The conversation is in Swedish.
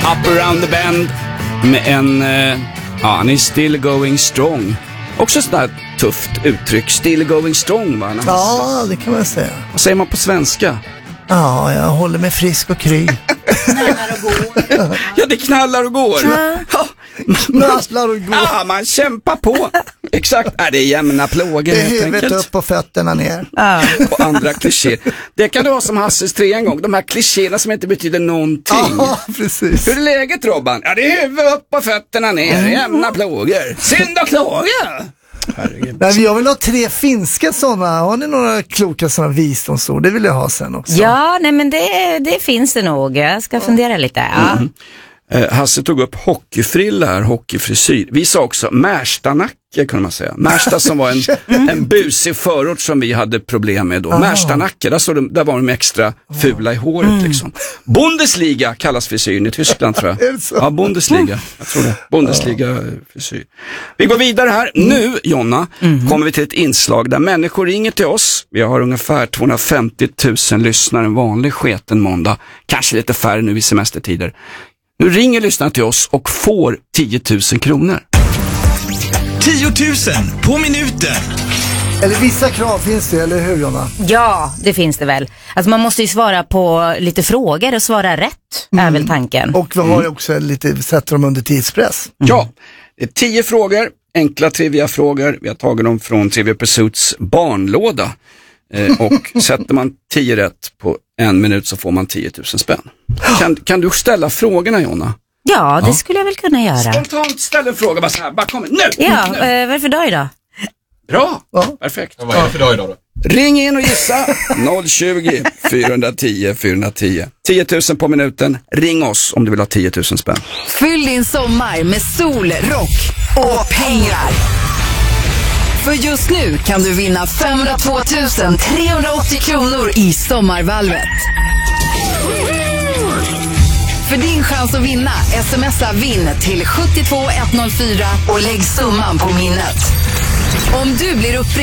Up Around the Bend med en, han är still going strong. Också sådär tufft uttryck, still going strong, va? Ja, det kan man säga. Vad säger man på svenska? Ja, jag håller mig frisk och kry. Knallar och går. Ja, det knallar och går. Ja. Knallar och går. Ja, man kämpar på. Exakt, det är jämna plågor. Det är huvudet upp och fötterna ner. Och andra klichéer. Det kan du ha som Hasses 3 en gång. De här klichéerna som inte betyder någonting. Ja, precis. Hur är läget, Robban? Ja, det är huvudet upp och fötterna ner. Jämna plågor. Synd och klaga. Herregud. Men jag vill ha 3 finska sådana. Har ni några kloka sådana visdomsord? Det vill jag ha sen också. Ja, nej men det finns det nog. Jag ska fundera lite. Ja. Hasse tog upp hockeyfrilla här, hockeyfrisyr. Vi sa också Märstanacke, kunde man säga. Märsta som var en busig förort som vi hade problem med då. Märstanacke, där var de extra fula i håret liksom. Bundesliga kallas frisyren i Tyskland, tror jag. Ja, Bundesliga, jag tror det. Bundesliga frisyr. Vi går vidare här. Nu, Jonna, kommer vi till ett inslag där människor ringer till oss. Vi har ungefär 250 000 lyssnare en vanlig sketen måndag. Kanske lite färre nu i semestertider. Nu ringer lyssnarna till oss och får 10 000 kronor. 10 000 på minuten. Eller vissa krav finns det, eller hur, Jonna? Ja, det finns det väl. Alltså man måste ju svara på lite frågor och svara rätt, är väl tanken. Och vi har ju också sätter dem under tidspress. Ja, det är 10 frågor, enkla trivia-frågor. Vi har tagit dem från Trivia Pursuits barnlåda. Och sätter man 10 rätt på 1 minut så får man 10 000 spänn. Kan du ställa frågorna, Jonna? Ja, det skulle jag väl kunna göra. Spontant ställ en fråga, bara så här, bara kom nu. Ja, nu. vad är det för dag idag? Bra, perfekt. Vad är det för dag idag då? Ring in och gissa 020 410 410. 10 000 på minuten. Ring oss om du vill ha 10 000 spänn. Fyll din sommar med sol, rock och pengar. För just nu kan du vinna 502 380 kronor i sommarvalvet. För din chans att vinna, smsa vinn till 72104 och lägg summan på minnet. Om du blir uppringd